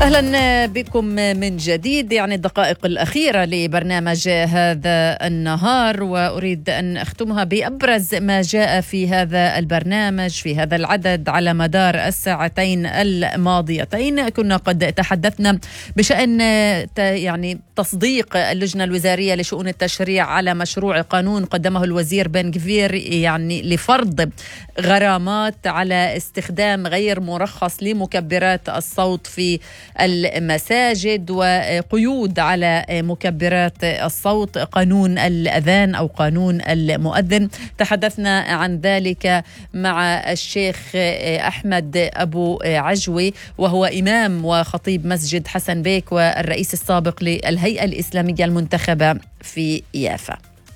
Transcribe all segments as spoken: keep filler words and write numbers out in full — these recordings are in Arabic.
أهلا بكم من جديد. يعني الدقائق الأخيرة لبرنامج هذا النهار، وأريد أن أختمها بأبرز ما جاء في هذا البرنامج في هذا العدد على مدار الساعتين الماضيتين. كنا قد تحدثنا بشأن يعني تصديق اللجنة الوزارية لشؤون التشريع على مشروع قانون قدمه الوزير بن غفير، يعني لفرض غرامات على استخدام غير مرخص لمكبرات الصوت في المساجد، وقيود على مكبرات الصوت، قانون الأذان أو قانون المؤذن. تحدثنا عن ذلك مع الشيخ أحمد أبو عجوي، وهو إمام وخطيب مسجد حسن بيك والرئيس السابق للهيئة الإسلامية المنتخبة في يافا.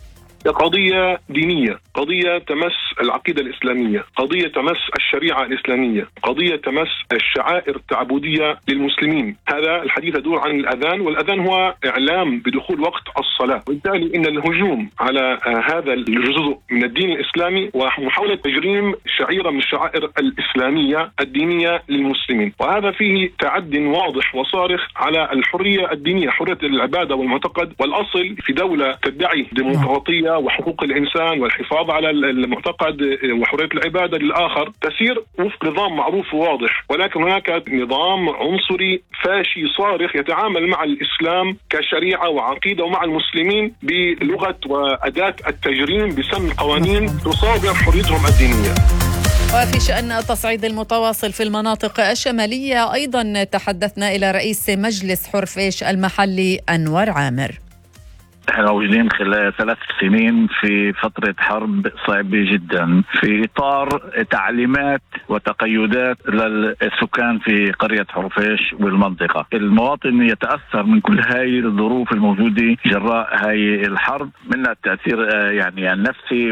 قضية دينية، قضية تمس العقيدة الإسلامية، قضية تمس الشريعة الإسلامية، قضية تمس الشعائر التعبدية للمسلمين. هذا الحديث يدور عن الأذان، والأذان هو إعلام بدخول وقت الصلاة، وبالتالي إن الهجوم على هذا الجزء من الدين الإسلامي ومحاولة تجريم شعيرة من الشعائر الإسلامية الدينية للمسلمين، وهذا فيه تعد واضح وصارخ على الحرية الدينية، حرية العبادة والمعتقد. والأصل في دولة تدعي ديمقراطية وحقوق الإنسان والحفاظ على المعتقد وحرية العبادة للآخر تسير وفق نظام معروف وواضح، ولكن هناك نظام عنصري فاشي صارخ يتعامل مع الإسلام كشريعة وعقيدة ومع المسلمين بلغة وأداة التجريم بسن قوانين تصادر حريتهم الدينية. وفي شأن التصعيد المتواصل في المناطق الشمالية أيضا تحدثنا إلى رئيس مجلس حرفيش المحلي أنور عامر. احنا موجودين خلال ثلاث سنين في فترة حرب صعبة جدا في إطار تعليمات وتقيدات للسكان في قرية حرفيش والمنطقة. المواطن يتأثر من كل هاي الظروف الموجودة جراء هاي الحرب، منها التأثير يعني النفسي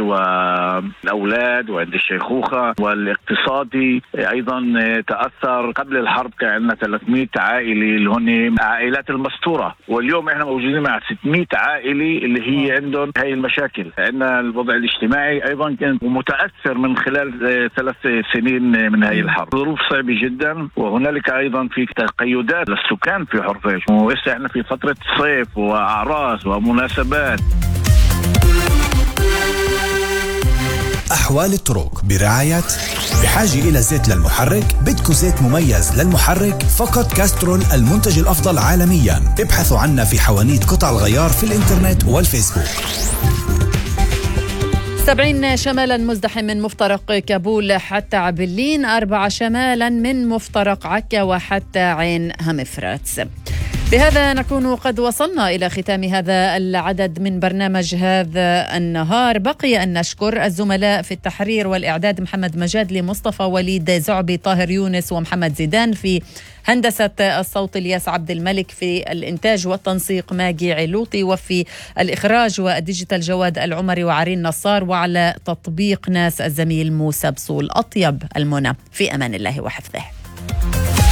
والأولاد وعند الشيخوخة والاقتصادي. أيضا تأثر قبل الحرب كان عندنا ثلاثمئة عائلة اللي هن عائلات المستورة، واليوم احنا موجودين مع ستمئة عائلة اللي هي عندهم هاي المشاكل. عندنا الوضع الاجتماعي أيضا كان متأثر من خلال ثلاث سنين من هاي الحرب. ظروف صعبة جدا، وهنالك أيضا في تقيدات للسكان في حرفيش، وإسا احنا في فترة صيف وأعراس ومناسبات. أحوال الطرق برعاية بحاجة إلى زيت للمحرك؟ بدكو زيت مميز للمحرك؟ فقط كاسترول المنتج الأفضل عالميا. ابحثوا عنا في حوانيت قطع الغيار في الإنترنت والفيسبوك. سبعين شمالا مزدحم من مفترق كابول حتى عبلين، أربعة شمالا من مفترق عكا وحتى عين همفراتس. بهذا نكون قد وصلنا إلى ختام هذا العدد من برنامج هذا النهار. بقي أن نشكر الزملاء في التحرير والإعداد محمد مجادلي، مصطفى وليد زعبي، طاهر يونس ومحمد زيدان، في هندسة الصوت الياس عبد الملك، في الإنتاج والتنسيق ماجي علوطي، وفي الإخراج والديجيتال جواد العمري وعرين نصار، وعلى تطبيق ناس الزميل موسى بصول. أطيب المنى، في أمان الله وحفظه.